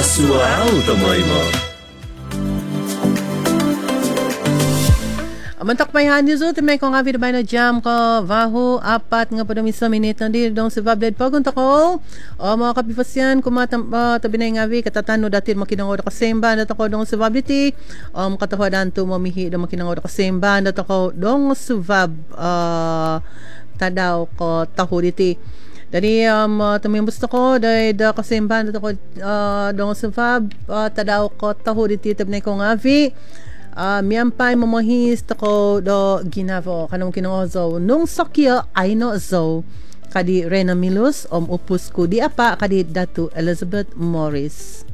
明日は会うと思います。 Mentok may hani zo timay ko nga video na jam ko vaho apat nga pada misa minute na di dong sa bablet pag unta ko mga kapipasyan kumatam tabi na nga vi katatano dati makinangod ka semba nato ko dong sa bableti katahodan to mamihi dong makinangod ka semba nato ko dong sa vab tadaw ko tahuditi. Dari tumimos ko dahil da kasemba nato ko dong sa vab tadaw ko tahuditi tabi na ko nga vi miyampay mamahis tako do ginavo kanong kinongozo nung sakya ay no zo kadi Rena Milus upus ko di apa kadi Datu Elizabeth Morris.